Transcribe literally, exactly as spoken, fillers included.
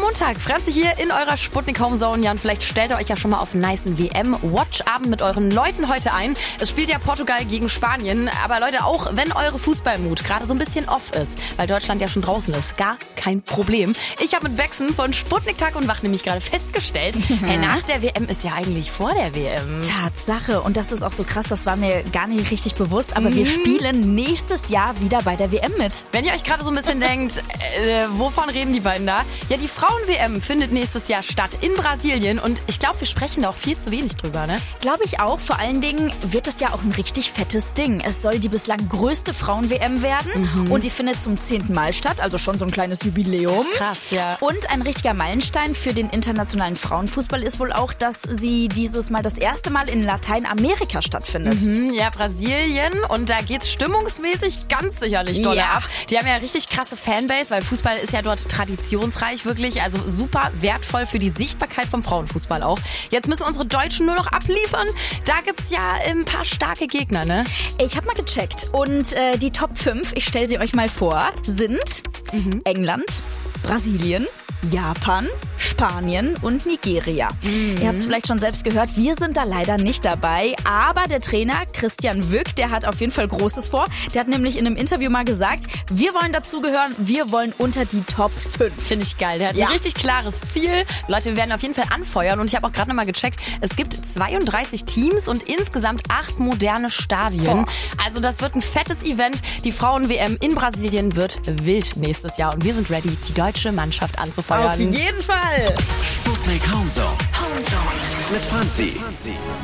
Montag. Franzi hier in eurer Sputnik Homezone. Ja, und vielleicht stellt ihr euch ja schon mal auf einen nicen W M-Watch-Abend mit euren Leuten heute ein. Es spielt ja Portugal gegen Spanien. Aber Leute, auch wenn eure Fußballmut gerade so ein bisschen off ist, weil Deutschland ja schon draußen ist, gar kein Problem. Ich habe mit Bexen von Sputnik Tag und Wach nämlich gerade festgestellt, hey, nach der W M ist ja eigentlich vor der W M. Tatsache. Und das ist auch so krass, das war mir gar nicht richtig bewusst. Aber mhm. wir spielen nächstes Jahr wieder bei der W M mit. Wenn ihr euch gerade so ein bisschen denkt, äh, wovon reden die beiden da? Ja, die Frauen-W M findet nächstes Jahr statt in Brasilien und ich glaube, wir sprechen da auch viel zu wenig drüber, ne? Glaube ich auch. Vor allen Dingen wird es ja auch ein richtig fettes Ding. Es soll die bislang größte Frauen-W M werden mhm. und die findet zum zehnten Mal statt, also schon so ein kleines Jubiläum. Krass, ja. Und ein richtiger Meilenstein für den internationalen Frauenfußball ist wohl auch, dass sie dieses Mal das erste Mal in Lateinamerika stattfindet. Mhm, ja, Brasilien und da geht's stimmungsmäßig ganz sicherlich doll ja. ab. Die haben ja richtig krasse Fanbase, weil Fußball ist ja dort traditionsreich wirklich, also super wertvoll für die Sichtbarkeit vom Frauenfußball auch. Jetzt müssen unsere Deutschen nur noch abliefern. Da gibt's ja ein paar starke Gegner, ne? Ich habe mal gecheckt und äh, die Top fünf, ich stelle sie euch mal vor, sind mhm. England, Brasilien, Japan, Spanien und Nigeria. Mhm. Ihr habt es vielleicht schon selbst gehört, wir sind da leider nicht dabei. Aber der Trainer Christian Wück, der hat auf jeden Fall Großes vor. Der hat nämlich in einem Interview mal gesagt, wir wollen dazugehören, wir wollen unter die Top fünf. Finde ich geil. Der hat ja. ein richtig klares Ziel. Leute, wir werden auf jeden Fall anfeuern. Und ich habe auch gerade nochmal gecheckt, es gibt zweiunddreißig Teams und insgesamt acht moderne Stadien. Boah. Also das wird ein fettes Event. Die Frauen-W M in Brasilien wird wild nächstes Jahr. Und wir sind ready, die deutsche Mannschaft anzufeuern. Auf jeden Fall. Sputnik Homezone. Homezone. Mit Franzi.